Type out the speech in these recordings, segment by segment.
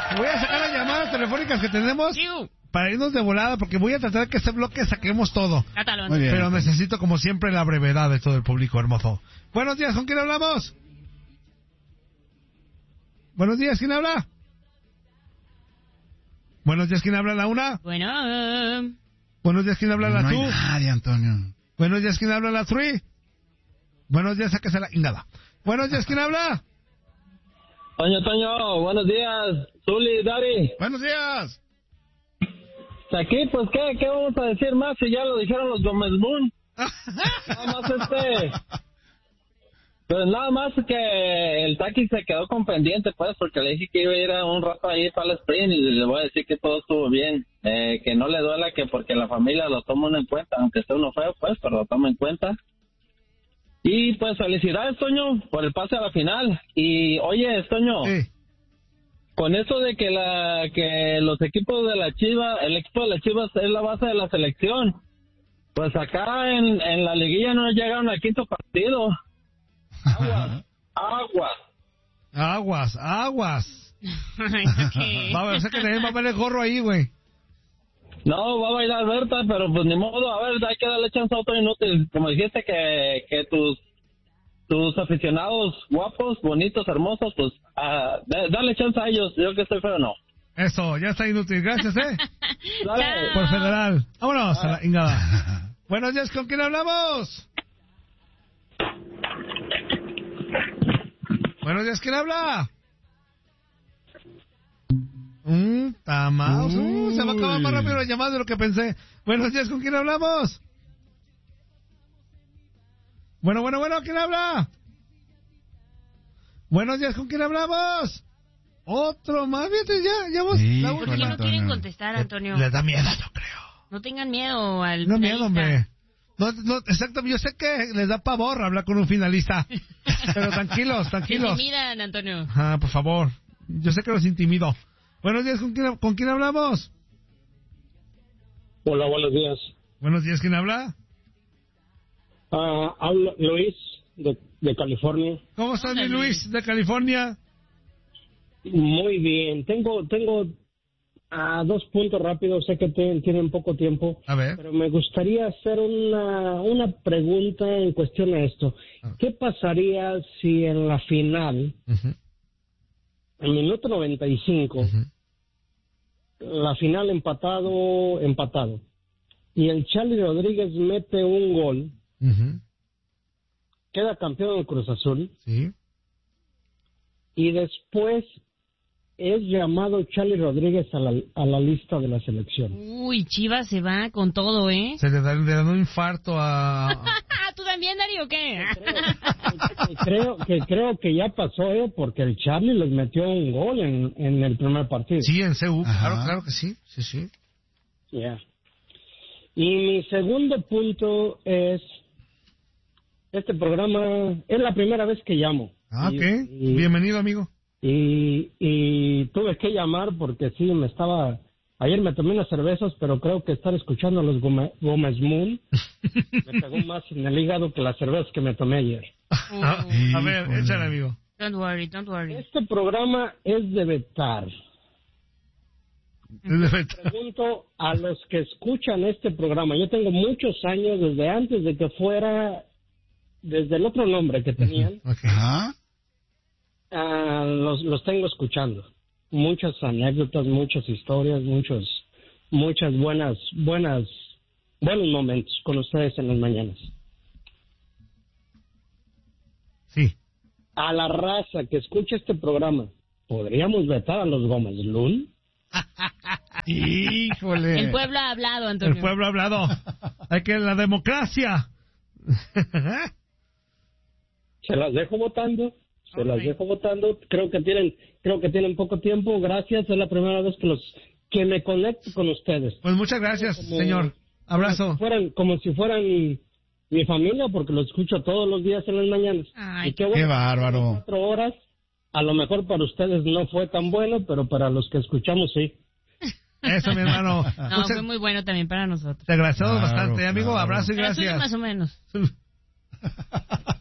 Voy a sacar las llamadas telefónicas que tenemos para irnos de volada, porque voy a tratar que este bloque saquemos todo. Muy bien. Pero necesito, como siempre, la brevedad de todo el público hermoso. Buenos días, ¿con quién hablamos? Buenos días, ¿quién habla? Buenos días, ¿quién habla la una? Bueno. Buenos días, ¿quién habla la No hay two? nadie, Antonio. Buenos días, ¿quién habla la three? Buenos días, sáquese la... y nada. Buenos días, ¿quién habla? Toño, buenos días. Zuli, Dari. Buenos días. Aquí, pues, ¿qué vamos a decir más si ya lo dijeron los Gómez Moon? Nada más pues nada más que el Taki se quedó con pendiente, pues, porque le dije que iba a ir a un rato ahí para el sprint y le voy a decir que todo estuvo bien. Que no le duela que porque la familia lo toma en cuenta, aunque esté uno feo, pues, pero lo toma en cuenta. Y pues felicidades, Toño, por el pase a la final. Y oye, Toño, con eso de que los equipos de la Chivas, el equipo de las Chivas es la base de la selección, pues acá en la liguilla no llegaron al quinto partido. Aguas. Okay. Va a ver, o sea que también va a ver el gorro ahí, güey. No, va a bailar Berta, pero pues ni modo, a ver, hay que darle chance a otro inútil. Como dijiste que tus aficionados guapos, bonitos, hermosos, pues dale chance a ellos, yo que estoy feo, no. Eso, ya está inútil, gracias, Dale. Por federal. Vámonos a la ingada. Buenos días, ¿con quién hablamos? Buenos días, ¿quién habla? Tamaos. Se va a acabar más rápido la llamada de lo que pensé. Buenos días, ¿con quién hablamos? Bueno, ¿quién habla? Buenos días, ¿con quién hablamos? Otro más, fíjate, ya vos. Sí, ¿Por qué no quieren contestar, Antonio? Les da miedo, yo creo. No tengan miedo al No finalista. miedo, hombre. No, exacto, yo sé que les da pavor hablar con un finalista. Pero tranquilos. Se intimidan, Antonio. Por favor. Yo sé que los intimido. Buenos días, ¿con quién hablamos? Hola, buenos días. Buenos días, ¿quién habla? Habla Luis de California. ¿Cómo estás, mi Luis, de California? Muy bien. Tengo 2 puntos rápidos. Sé que tienen poco tiempo. A ver. Pero me gustaría hacer una pregunta en cuestión a esto. ¿Qué pasaría si en la final, en minuto 95, la final empatado, y el Charly Rodríguez mete un gol, queda campeón del Cruz Azul, sí, y después es llamado Charly Rodríguez a la lista de la selección? Uy, Chivas se va con todo, ¿eh? Se le da un infarto a... ¿Tú también, Dari, o qué? Creo que ya pasó, porque el Charly les metió un gol en el primer partido. Sí, en CU, claro que sí. Yeah. Y mi segundo punto es, este programa es la primera vez que llamo. Ok. Bienvenido, amigo. Y tuve que llamar porque sí, ayer me tomé unas cervezas, pero creo que estar escuchando a los Gómez Moon me pegó más en el hígado que las cervezas que me tomé ayer. A ver, échale, amigo. Don't worry. Este programa es de vetar. Pregunto a los que escuchan este programa. Yo tengo muchos años, desde antes de que fuera, desde el otro nombre que tenían, los tengo escuchando. Muchas anécdotas, muchas historias, muchas buenos momentos con ustedes en las mañanas. Sí. A la raza que escucha este programa, ¿podríamos vetar a los Gómez Lún? Híjole. El pueblo ha hablado, Antonio. El pueblo ha hablado. Hay que la democracia. Se las dejo votando. Creo que tienen poco tiempo. Gracias. Es la primera vez que me conecto con ustedes. Pues muchas gracias, señor. Abrazo. Como si fueran mi familia, porque los escucho todos los días en las mañanas. Ay, y qué bárbaro. 4 horas. A lo mejor para ustedes no fue tan bueno, pero para los que escuchamos sí. Eso, mi hermano. No, fue muy bueno también para nosotros. Te agradecemos bastante, amigo. Abrazo y gracias. Más o menos.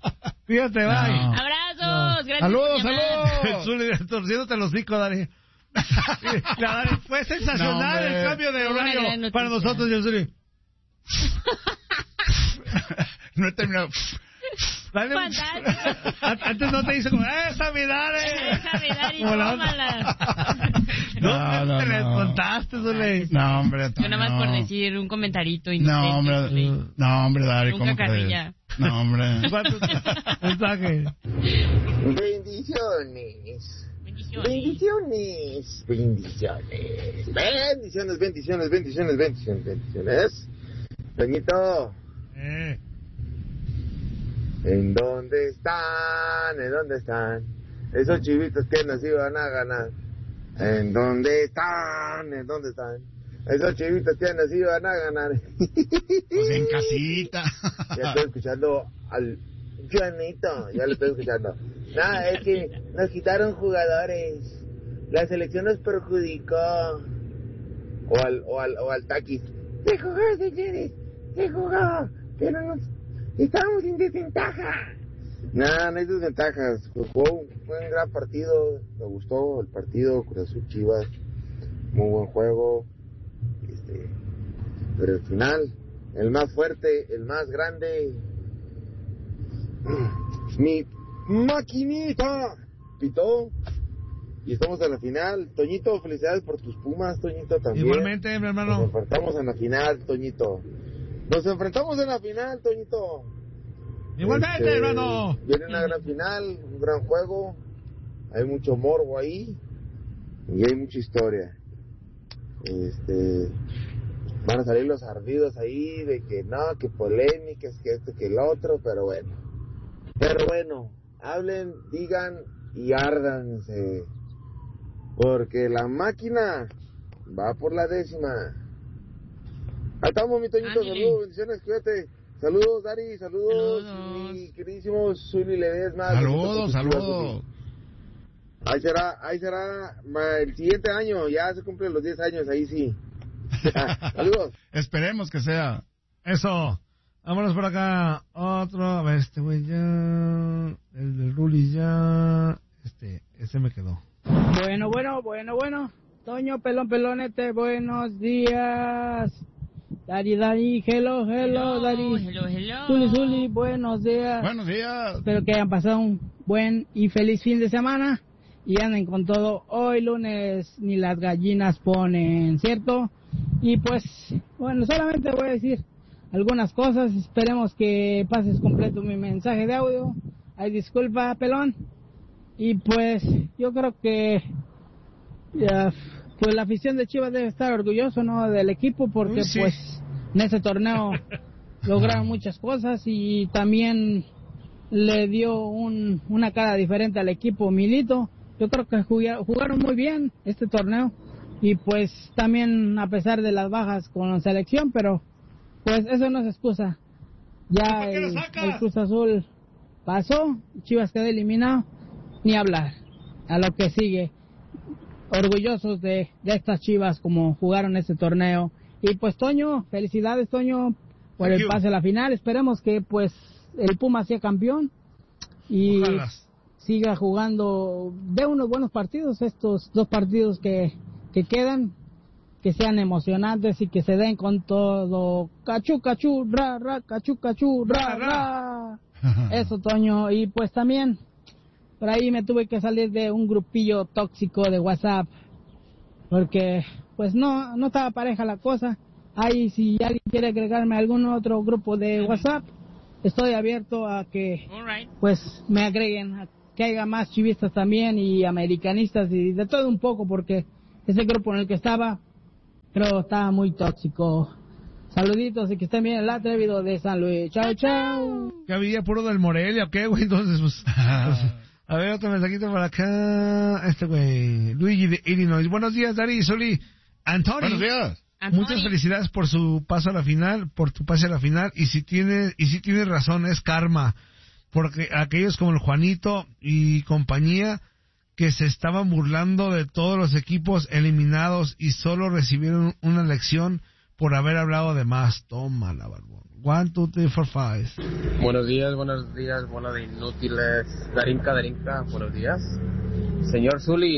Fíjate, bye. Abrazos, gracias. Saludos. Zuli, torciéndote los hocico, Dani. Fue sensacional el cambio de horario para nosotros, yo soy. No he terminado. Antes no te hizo como, ¡esa Vidari! y tómala. No, te les contaste, Zuli. No, hombre. Yo nada más por decir un comentarito. No, hombre, Dari, nunca carrilla. No, hombre. Mensaje. Bendiciones. Toñito. ¿En dónde están? Esos chivitos que nos iban a ganar. ¿En dónde están? Esos chivitos que nos iban a ganar. Pues en casita. Ya estoy escuchando al Juanito. Ya lo estoy escuchando. Nada, es que nos quitaron jugadores. La selección nos perjudicó. O al Taquis. Se jugó, señores. Se jugó. Pero estábamos en desventaja. Nada, no hay desventajas. Fue un gran partido. Me gustó el partido. Cruz Azul Chivas. Muy buen juego. Pero al final, el más fuerte, el más grande. Mi maquinita pitó. Y estamos en la final. Toñito, felicidades por tus Pumas, Toñito, también. Igualmente, mi hermano. Nos enfrentamos en la final, Toñito. Igualmente, hermano. Viene una gran final, un gran juego. Hay mucho morbo ahí. Y hay mucha historia. Van a salir los ardidos ahí de que no, que polémicas, que esto, que el otro, pero bueno, hablen, digan y árdanse, porque la máquina va por la 10ª. Ahí estamos, mi Toñito, saludos, bendiciones, cuídate. Saludos, Dari, saludos. Mi queridísimo Zuli Ledesma. Saludos. Ahí será el siguiente año, ya se cumplen los 10 años, ahí sí. Saludos. Esperemos que sea. Eso. Vámonos por acá. Otro. A ver, este güey ya. El del Ruli ya. Ese me quedó. Bueno. Toño, pelonete, buenos días. Dari, hello, Dari. Hello. Zuli, buenos días. Buenos días. Espero que hayan pasado un buen y feliz fin de semana. Y anden con todo. Hoy lunes ni las gallinas ponen, ¿cierto? Y pues, bueno, solamente voy a decir algunas cosas. Esperemos que pases completo mi mensaje de audio. Ay, disculpa, pelón. Y pues, yo creo que pues la afición de Chivas debe estar orgulloso, ¿no?, del equipo, porque sí, pues en ese torneo lograron muchas cosas y también le dio una cara diferente al equipo Milito. Yo creo que jugaron muy bien este torneo y pues también a pesar de las bajas con la selección, pero pues eso no es excusa. Ya el Cruz Azul pasó, Chivas quedó eliminado, ni hablar, a lo que sigue. Orgullosos de estas Chivas como jugaron este torneo. Y pues Toño, felicidades Toño por el pase a la final. Esperemos que pues el Puma sea campeón y ojalá siga jugando de unos buenos partidos, estos 2 partidos que quedan, que sean emocionantes y que se den con todo. Cachú, ra, ra. Eso, Toño. Y pues también por ahí me tuve que salir de un grupillo tóxico de WhatsApp porque pues no estaba pareja la cosa. Ahí si alguien quiere agregarme a algún otro grupo de WhatsApp, estoy abierto a que pues me agreguen, a que haya más chivistas también y americanistas y de todo un poco, porque ese grupo en el que estaba creo estaba muy tóxico. Saluditos y que estén bien, el atrevido de San Luis. Chao. ¿Qué había, puro del Morelia o qué, güey? Entonces pues a ver, otro mensajito por acá. Güey, Luigi de Illinois. Buenos días, Dari, Zuli, Antonio. Buenos días. Muchas felicidades por su paso a la final, por tu pase a la final. Y si tiene razón, es karma. Porque aquellos como el Juanito y compañía que se estaban burlando de todos los equipos eliminados y solo recibieron una lección por haber hablado de más. Tómala, barbón. 1, 2, 3, 4, 5. Buenos días, bola de inútiles. Darinka, buenos días. Señor Zuli,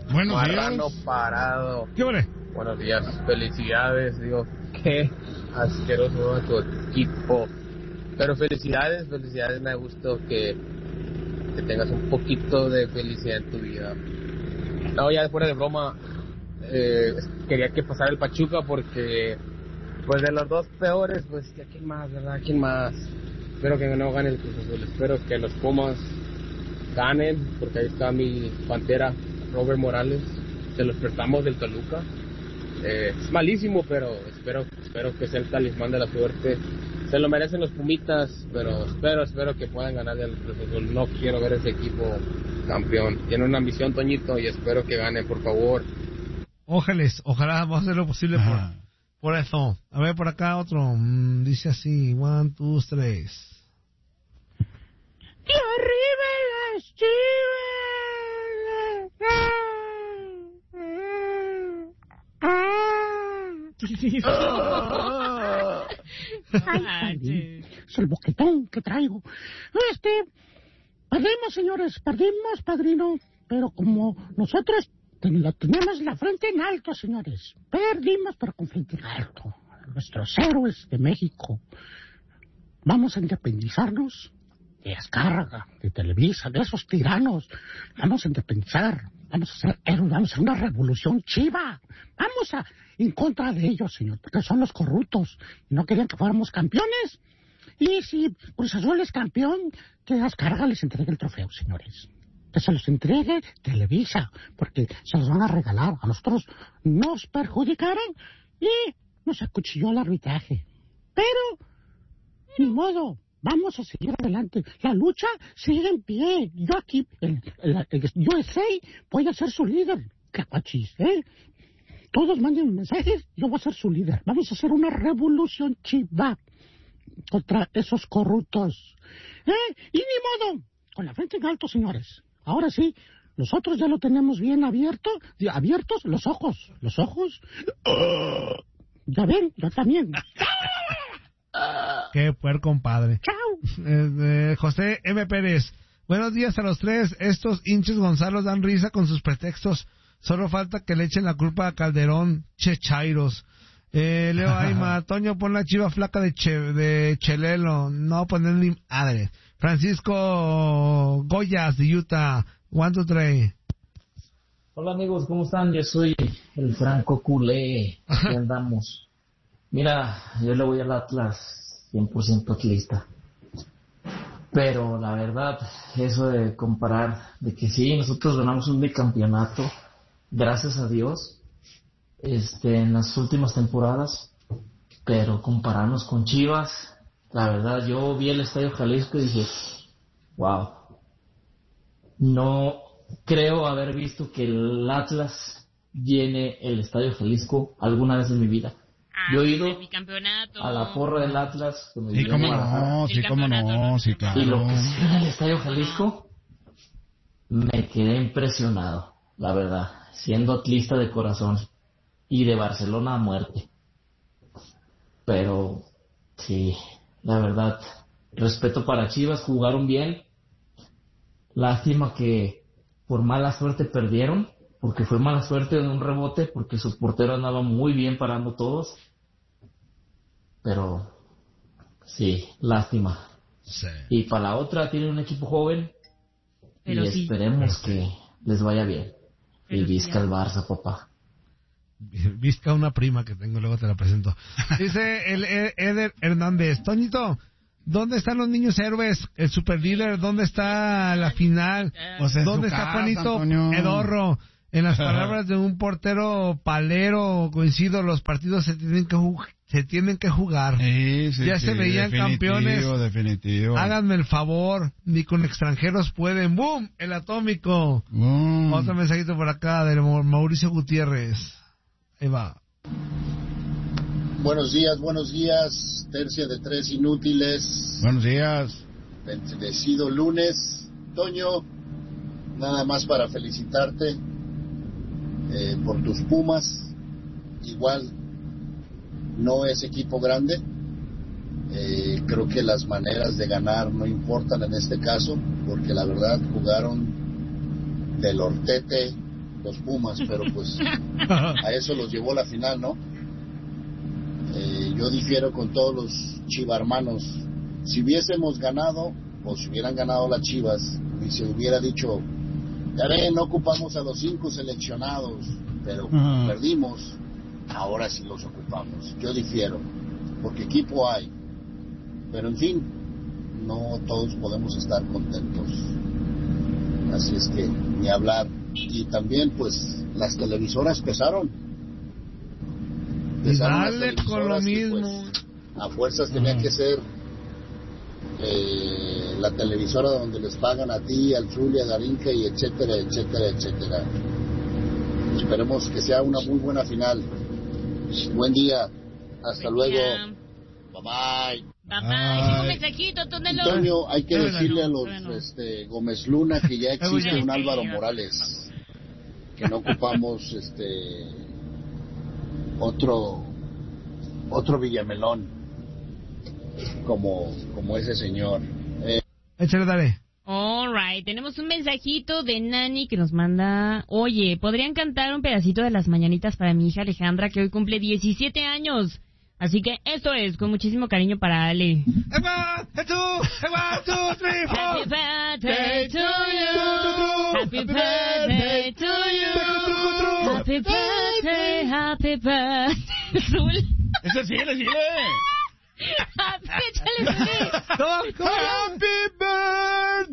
Buenos Marrano días. parado. ¿Qué vale? Buenos días, felicidades. Digo, qué asqueroso a tu equipo. Pero felicidades, me gustó que tengas un poquito de felicidad en tu vida. No, ya fuera de broma, quería que pasara el Pachuca porque, pues de los dos peores, pues ya quién más, ¿verdad? ¿Quién más? Espero que no gane el Cruz Azul, espero que los Pumas ganen, porque ahí está mi pantera, Robert Morales, se los prestamos del Toluca. Es malísimo, pero espero que sea el talismán de la suerte. Se lo merecen los Pumitas, pero espero que puedan ganar el Cruz Azul. No quiero ver ese equipo campeón. Tiene una ambición, Toñito, y espero que gane, por favor. Ojalá vamos a hacer lo posible por eso. A ver, por acá otro. Dice así, 1, 2, 3. ¡Y arriba las Ay, es el boquetón que traigo. Perdimos, señores, perdimos, padrino, pero como nosotros tenemos la frente en alto, señores, perdimos, pero con frente en alto. Nuestros héroes de México. Vamos a independizarnos de Azcárraga, de Televisa, de esos tiranos. Vamos a independizar, vamos a hacer héroes, vamos a hacer una revolución chiva. Vamos a en contra de ellos, señor, porque son los corruptos y no querían que fuéramos campeones. Y si Cruz Azul es campeón, que Azcárraga les entregue el trofeo, señores. Que se los entregue Televisa, porque se los van a regalar. A nosotros nos perjudicaron y nos acuchilló el arbitraje. Pero, ni modo, vamos a seguir adelante. La lucha sigue en pie. Yo aquí, el USA, voy a ser su líder. Cacuachis, Todos manden mensajes, yo voy a ser su líder. Vamos a hacer una revolución chiva contra esos corruptos. Y ni modo, con la frente en alto, señores. Ahora sí, nosotros ya lo tenemos bien abiertos los ojos. Los ojos. Ya ven, yo también. Qué puerco, compadre. Chao. José M. Pérez. Buenos días a los tres. Estos hinches Gonzalo dan risa con sus pretextos. Solo falta que le echen la culpa a Calderón, chechairos. Leo Aima, Toño, pon la chiva flaca de Chelelo. No poner ni madre. Francisco Goyas de Utah. 1, 2, 3. Hola amigos, ¿cómo están? Yo soy el Franco Culé. Aquí andamos. Mira, yo le voy al Atlas 100% atlista. Pero la verdad, eso de comparar, de que sí, nosotros ganamos un bicampeonato, gracias a Dios, en las últimas temporadas, pero compararnos con Chivas, la verdad, yo vi el Estadio Jalisco y dije, wow, no creo haber visto que el Atlas llene el Estadio Jalisco alguna vez en mi vida. Yo he ido a la porra del Atlas. Sí, cómo no, sí, claro. Y lo que se ve en el Estadio Jalisco, me quedé impresionado, la verdad, siendo atlista de corazón y de Barcelona a muerte. Pero, sí, la verdad, respeto para Chivas, jugaron bien. Lástima que por mala suerte perdieron, porque fue mala suerte de un rebote, porque su portero andaba muy bien parando todos. Pero, sí, lástima. Sí. Y para la otra tienen un equipo joven, pero y sí, esperemos que les vaya bien. Pero Y sí, visca ya. el Barça, papá. Vizca una prima que tengo, luego te la presento. Dice el Eder Hernández. Toñito, ¿dónde están los niños héroes? El superlíder, ¿dónde está la final? Pues en ¿Dónde su está casa, Juanito Antonio. Edorro? En las palabras de un portero palero, coincido, los partidos se tienen que jugar. Sí, Ya se veían campeones. Definitivo. Háganme el favor, ni con extranjeros pueden. ¡Bum! El atómico. Otro mensajito por acá de Mauricio Gutiérrez. Ahí va. Buenos días, tercia de tres inútiles. Buenos días. Bendecido lunes. Toño, nada más para felicitarte por tus Pumas. Igual, no es equipo grande. Creo que las maneras de ganar no importan en este caso, porque la verdad jugaron del hortete, los Pumas, pero pues a eso los llevó la final, ¿no? Yo difiero con todos los chivarmanos. Si hubiésemos ganado, o si hubieran ganado las Chivas, y se hubiera dicho, ya ven, no ocupamos a los 5 seleccionados, pero perdimos, ahora sí los ocupamos. Yo difiero, porque equipo hay, pero en fin, no todos podemos estar contentos. Así es que ni hablar. Y también pues las televisoras pesaron y dale con lo mismo, pues, a fuerzas tenía que ser la televisora donde les pagan a ti, al Zuli, a Darinka y etcétera, etcétera, etcétera. Esperemos que sea una muy buena final. Buen día, hasta luego. Bye bye. Papá, tengo un mensajito, Tonelo. Antonio, hay que decirle a los Gómez Luna que ya existe un Álvaro Morales, que no ocupamos otro Villamelón como ese señor. Échale, dale. Alright, tenemos un mensajito de Nani que nos manda: oye, ¿podrían cantar un pedacito de las mañanitas para mi hija Alejandra, que hoy cumple 17 años? Así que esto es con muchísimo cariño para Ale. One, two, three, four. Happy birthday to you. Happy birthday to you. Happy birthday, happy birthday. Zul. ¡Ese sí, le sigue! Échale, Zul. Happy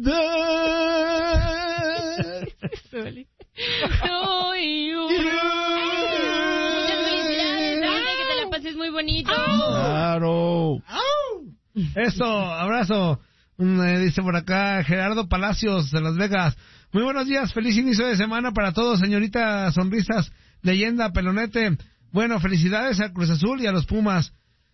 birthday to you. Es muy bonito. Claro. Eso, abrazo. Dice por acá Gerardo Palacios de Las Vegas. Muy buenos días, feliz inicio de semana para todos, señorita Sonrisas, leyenda, Pelonete. Bueno, felicidades al Cruz Azul y a los Pumas.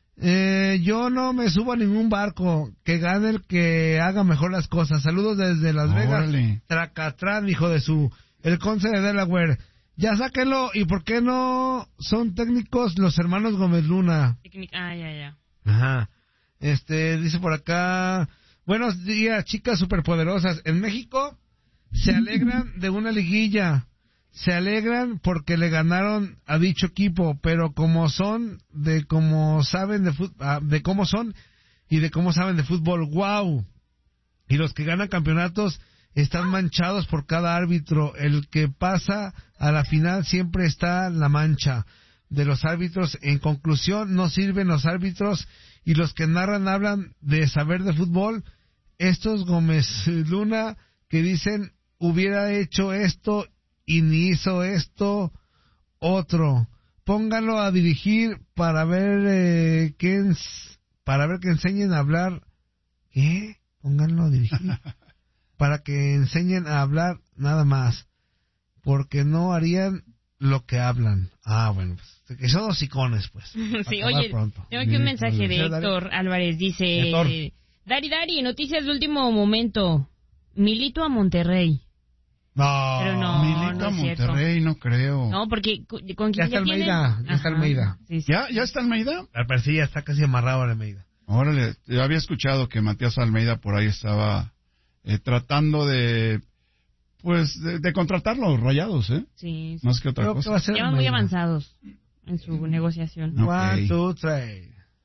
Yo no me subo a ningún barco, que gane el que haga mejor las cosas. Saludos desde Las Vegas. Tracatrán, hijo de el Conce de Delaware. Ya sáquenlo, ¿y por qué no son técnicos los hermanos Gómez Luna? Ya. Ajá. Dice por acá, buenos días, chicas superpoderosas. En México se alegran de una liguilla, se alegran porque le ganaron a dicho equipo, pero como son, de cómo saben de cómo son y de cómo saben de fútbol, wow. Y los que ganan campeonatos están manchados por cada árbitro. El que pasa a la final siempre está la mancha de los árbitros. En conclusión, no sirven los árbitros y los que narran hablan de saber de fútbol. Estos Gómez Luna que dicen hubiera hecho esto y ni hizo esto otro. Pónganlo a dirigir para ver que enseñen a hablar. ¿Qué? Pónganlo a dirigir. Para que enseñen a hablar nada más, porque no harían lo que hablan. Bueno, pues, que son hocicones, pues. Sí, oye, pronto. Tengo aquí un mensaje de Héctor Álvarez, dice: Héctor. Dari, noticias de último momento. Milito a Monterrey. No, pero no, Milito a Monterrey, no creo. No, porque con ya está Almeida, ya está Almeida. Sí. ¿Ya está Almeida? Al parecer ya está casi amarrado a Almeida. Órale, yo había escuchado que Matías Almeida por ahí estaba tratando de contratar los Rayados, Sí. Más que otra cosa. Ya van muy avanzados en su negociación. Okay. 1, 2, 3.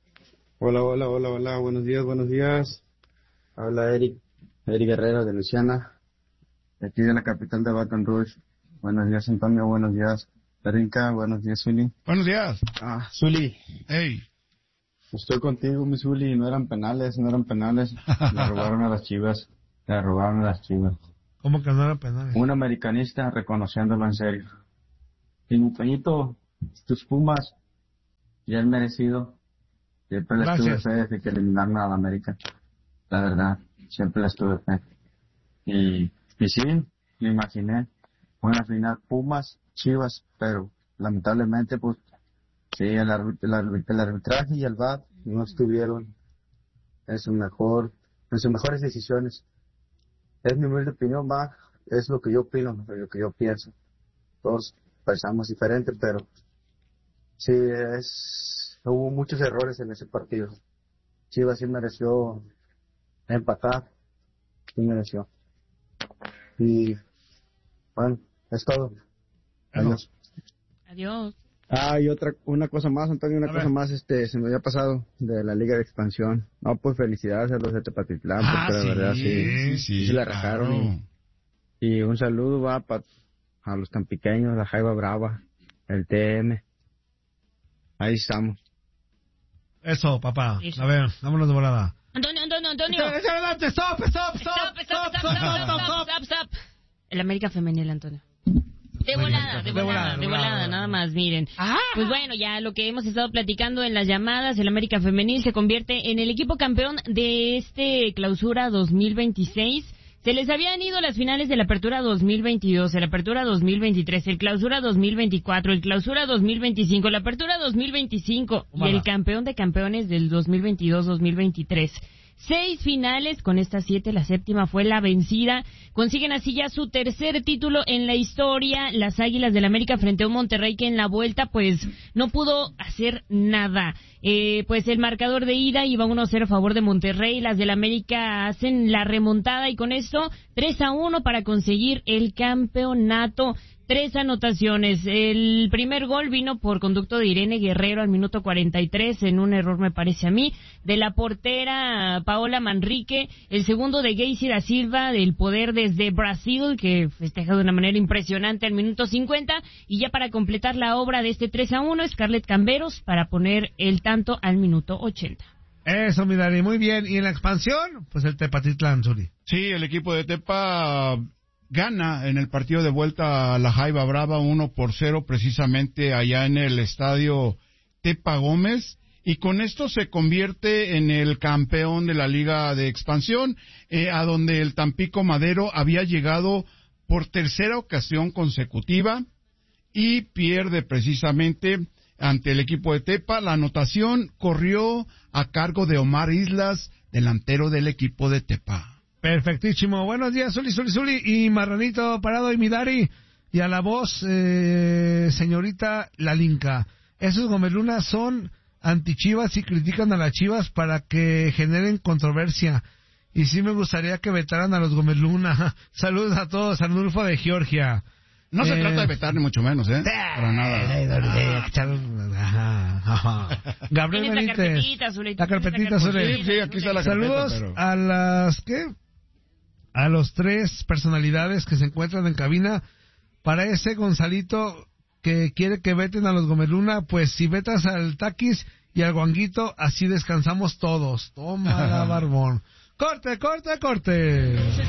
Hola, buenos días. Habla Eric Guerrero de Luciana, de aquí de la capital de Baton Rouge. Buenos días, Antonio, buenos días, Darinka, buenos días, Zuli. Buenos días. Zuli. Hey. Estoy contigo, mi Zuli, no eran penales. Le robaron a las Chivas. ¿Cómo que no eran penales? Un americanista reconociéndolo en serio. Y mi Toñito, tus Pumas, ya es merecido. Siempre les tuve fe de que eliminaron a la América. La verdad, siempre les tuve fe. Y sí, me imaginé una final Pumas, Chivas, pero lamentablemente, pues, sí, el arbitraje y el VAR no estuvieron en sus mejores decisiones. Es mi humilde opinión, es lo que yo opino, lo que yo pienso. Todos pensamos diferente, pero sí, hubo muchos errores en ese partido. Chivas sí mereció empatar, sí mereció. Y bueno, es todo. Adiós. Adiós. Y una cosa más, Antonio, se me había pasado de la Liga de Expansión. No, pues felicidades a los de Tepatitlán, porque la verdad sí la rajaron. Y un saludo va a los tan pequeños, la Jaiba Brava, el TM. Ahí estamos. Eso, papá. A ver, vámonos de volada. Antonio. Stop. El América Femenil, Antonio. De volada, nada más, miren. Pues bueno, ya lo que hemos estado platicando en las llamadas, el América Femenil se convierte en el equipo campeón de Clausura 2026. Se les habían ido las finales de la Apertura 2022, la Apertura 2023, el Clausura 2024, el Clausura 2025, la Apertura 2025 y el campeón de campeones del 2022-2023. 6 finales, con estas 7, la séptima fue la vencida. Consiguen así ya su tercer título en la historia. Las Águilas del América frente a un Monterrey que en la vuelta pues no pudo hacer nada. Pues el marcador de ida iba 1-0 a favor de Monterrey. Las del América hacen la remontada y con esto 3-1 para conseguir el campeonato. 3 anotaciones. El primer gol vino por conducto de Irene Guerrero al minuto 43, en un error me parece a mí, de la portera Paola Manrique. El segundo de Geisy da Silva, del poder desde Brasil, que festeja de una manera impresionante al minuto 50. Y ya para completar la obra de 3-1, Scarlett Camberos para poner el tanto al minuto 80. Eso, mi Dari, muy bien. ¿Y en la expansión? Pues el Tepatitlán, Zuli. Sí, el equipo de Tepa gana en el partido de vuelta a la Jaiba Brava 1-0, precisamente allá en el estadio Tepa Gómez, y con esto se convierte en el campeón de la Liga de Expansión, a donde el Tampico Madero había llegado por tercera ocasión consecutiva y pierde precisamente ante el equipo de Tepa. La anotación corrió a cargo de Omar Islas, delantero del equipo de Tepa. Perfectísimo. Buenos días, Zuli, y Marranito Parado y Midari. Y a la voz, señorita Lalinka. Esos gomelunas son antichivas y critican a las chivas para que generen controversia. Y sí me gustaría que vetaran a los gomeluna. Saludos a todos, Arnulfo de Georgia. No se trata de vetar, ni mucho menos, para nada. Gabriel Benítez. La carpetita, Zuli. Sí, aquí está la carpeta. Saludos a las, a los 3 personalidades que se encuentran en cabina. Para ese Gonzalito que quiere que veten a los Gomeluna, pues si vetas al Taquis y al Guanguito, así descansamos todos. Toma la barbón. ¡Corte!